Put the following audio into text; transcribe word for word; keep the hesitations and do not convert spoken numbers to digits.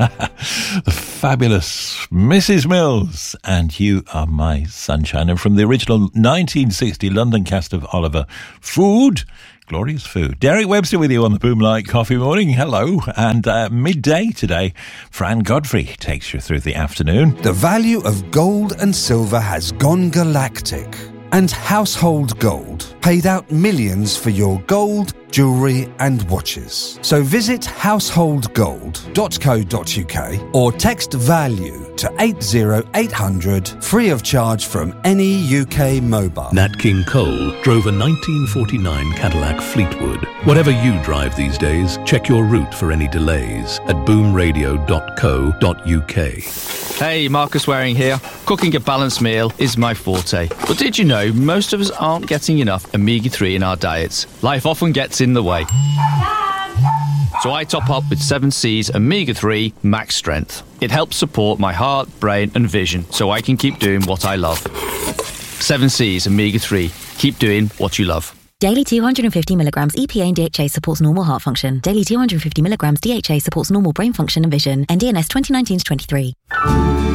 The fabulous Missus Mills and You Are My Sunshine. And from the original nineteen sixty London cast of Oliver, Food, glorious food. Derek Webster with you on the Boomlight Coffee Morning. Hello. And uh, midday today, Fran Godfrey takes you through the afternoon. The value of gold and silver has gone galactic. And Household Gold paid out millions for your gold, jewellery and watches. So visit household gold dot co dot uk or text VALUE to eight zero eight hundred, free of charge from any U K mobile. Nat King Cole drove a nineteen forty-nine Cadillac Fleetwood. Whatever you drive these days, check your route for any delays at boom radio dot co dot uk. Hey, Marcus Waring here. Cooking a balanced meal is my forte. But did you know most of us aren't getting enough omega three in our diets? Life often gets in the way. So I top up with seven C's omega three Max Strength. It helps support my heart, brain and vision so I can keep doing what I love. seven C's omega three. Keep doing what you love. Daily two hundred fifty milligrams E P A and D H A supports normal heart function. Daily two hundred fifty milligrams D H A supports normal brain function and vision. N D N S twenty nineteen to twenty-three.